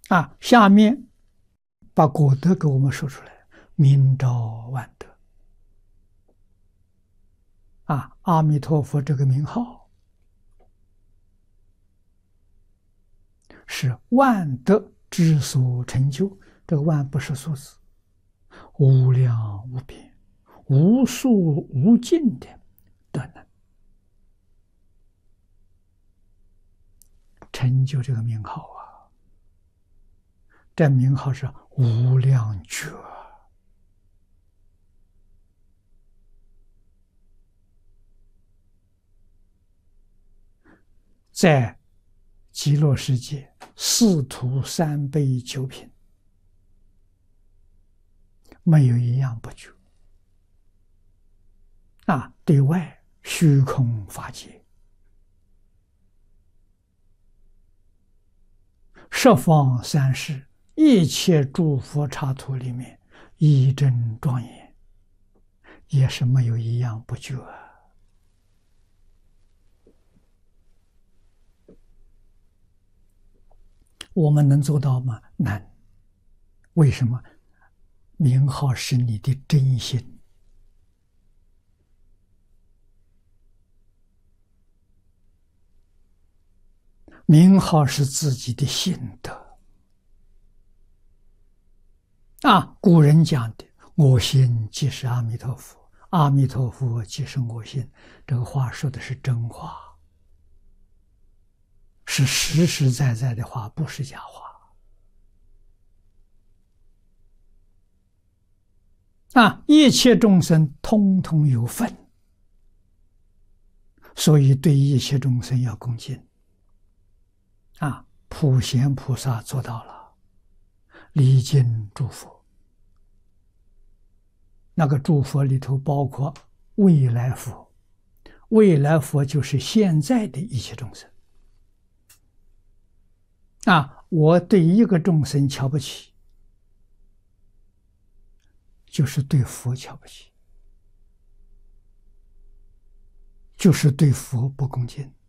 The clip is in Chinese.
下面把果德给我们说出来，明照万德。阿弥陀佛这个名号是万德之所成就，这个万不是数字，无量无边、无数无尽的德能，成就这个名号啊！这名号是无量觉。在极乐世界，四土三杯九品，没有一样不觉。对外虚空法界，十方三世一切诸佛刹土里面，一真庄严，也是没有一样不觉啊。我们能做到吗？难。为什么？名号是你的真心。名号是自己的心得。古人讲的“我心即是阿弥陀佛，阿弥陀佛即是我心”，这个话说的是真话，是实实在在的话，不是假话。一切众生通通有份，所以对一切众生要恭敬。普贤菩萨做到了，礼敬诸佛。那个诸佛里头包括未来佛，未来佛就是现在的一切众生。我对一个众生瞧不起，就是对佛瞧不起，就是对佛不恭敬。